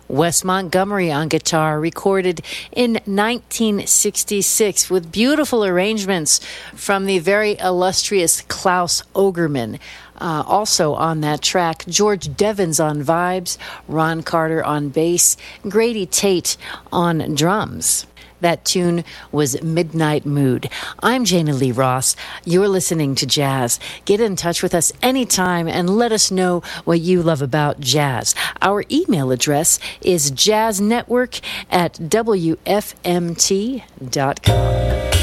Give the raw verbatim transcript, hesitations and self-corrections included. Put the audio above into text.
Wes Montgomery on guitar, recorded in nineteen sixty-six with beautiful arrangements from the very illustrious Klaus Ogerman. Uh, also on that track, George Devens on vibes, Ron Carter on bass, Grady Tate on drums. That tune was Midnight Mood. I'm Jana Lee Ross. You're listening to Jazz. Get in touch with us anytime and let us know what you love about jazz. Our email address is jazznetwork at w f m t dot com.